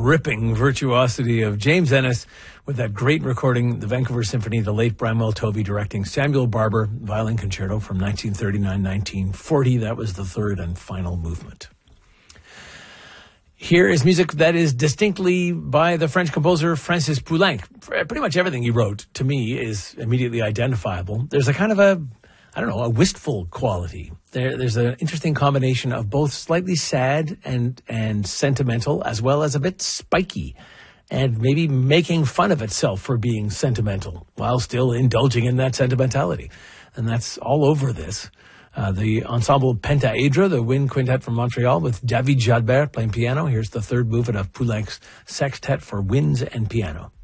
ripping virtuosity of James Ennis with that great recording, the Vancouver Symphony, the late Bramwell Tovey directing Samuel Barber Violin Concerto from 1939-1940. That was the third and final movement. Here is music that is distinctly by the French composer Francis Poulenc. Pretty much everything he wrote, to me, is immediately identifiable. There's a kind of a wistful quality. There's an interesting combination of both slightly sad and sentimental, as well as a bit spiky, and maybe making fun of itself for being sentimental, while still indulging in that sentimentality. And that's all over this. The ensemble Pentaedra, the wind quintet from Montreal, with David Jalbert playing piano. Here's the third movement of Poulenc's Sextet for Winds and Piano.